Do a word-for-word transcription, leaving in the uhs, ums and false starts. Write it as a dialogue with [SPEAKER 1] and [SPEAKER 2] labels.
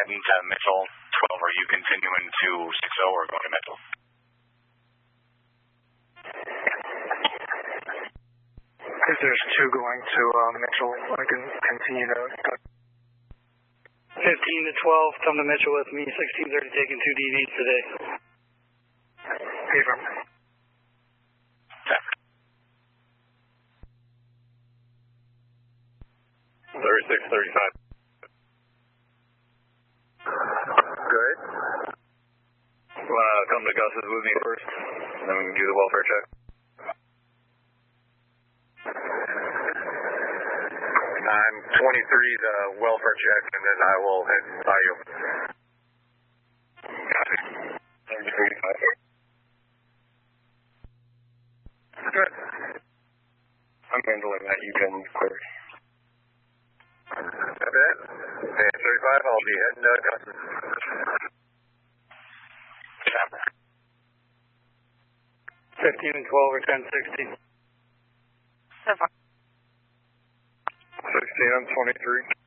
[SPEAKER 1] heading to Mitchell. twelve, are you continuing to six oh or going to Mitchell?
[SPEAKER 2] If there's two going to uh, Mitchell, I can continue to go.
[SPEAKER 3] fifteen to twelve, come to Mitchell with me. sixteen thirty taking two D Vs today.
[SPEAKER 2] Paper.
[SPEAKER 4] thirty-six thirty-five. Good. You want to come to Gus's with me first, and then we can do the welfare check? I'm twenty-three, the welfare check, and then I will head by you. Good. I'm handling that. You can clear. That's it. Okay, thirty-five, I'll be heading to Gus's.
[SPEAKER 3] fifteen and twelve or ten sixteen.
[SPEAKER 4] sixteen, I'm twenty-three.